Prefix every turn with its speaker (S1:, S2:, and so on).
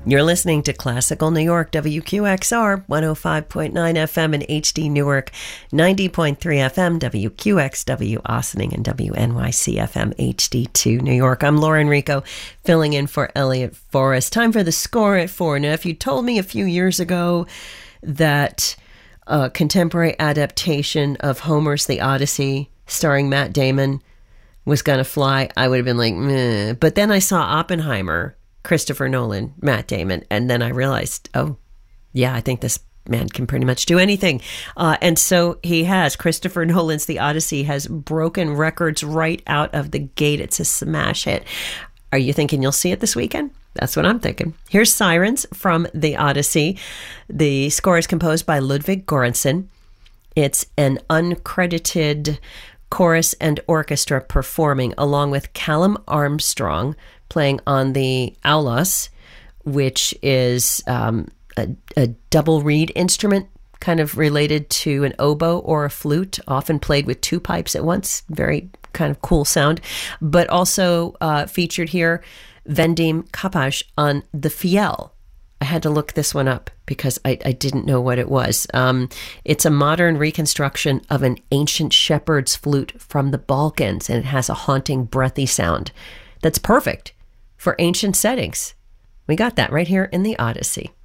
S1: You're listening to Classical New York, WQXR, 105.9 FM in HD Newark, 90.3 FM, WQXW Ossining, and WNYC FM HD2 New York. I'm Lauren Rico, filling in for Elliot Forrest. Time for the score at 4. Now, if you told me a few years ago that a contemporary adaptation of Homer's The Odyssey, starring Matt Damon, was going to fly, I would have been like, meh. But then I saw Oppenheimer, Christopher Nolan, Matt Damon, and then I realized, oh, yeah, I think this man can pretty much do anything. And so he has. Christopher Nolan's The Odyssey has broken records right out of the gate. It's a smash hit. Are you thinking you'll see it this weekend? That's what I'm thinking. Here's Sirens from The Odyssey. The score is composed by Ludwig Göransson. It's an uncredited chorus and orchestra performing, along with Callum Armstrong playing on the aulos, which is a double reed instrument, kind of related to an oboe or a flute, often played with two pipes at once. Very kind of cool sound. But also featured here, Vendim Kapash on the fiel. I had to look this one up because I didn't know what it was. It's a modern reconstruction of an ancient shepherd's flute from the Balkans, and it has a haunting, breathy sound that's perfect for ancient settings. We got that right here in the Odyssey.